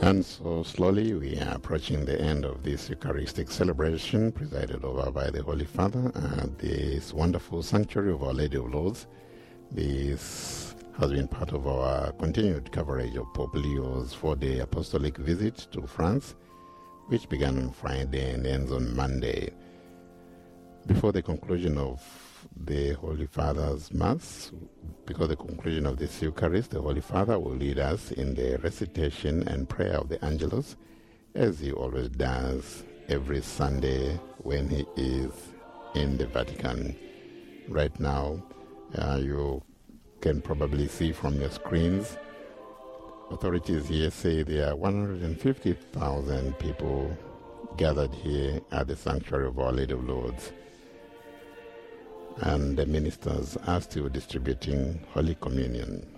And so slowly we are approaching the end of this Eucharistic celebration presided over by the Holy Father at this wonderful sanctuary of Our Lady of Lourdes. This has been part of our continued coverage of Pope Leo's 4-day apostolic visit to France, which began on Friday and ends on Monday. Before the conclusion of the Holy Father's Mass, because the conclusion of this Eucharist, the Holy Father will lead us in the recitation and prayer of the Angelus, as he always does every Sunday when he is in the Vatican. Right now, you can probably see from your screens, authorities here say there are 150,000 people gathered here at the sanctuary of Our Lady of Lourdes. And the ministers are still distributing Holy Communion.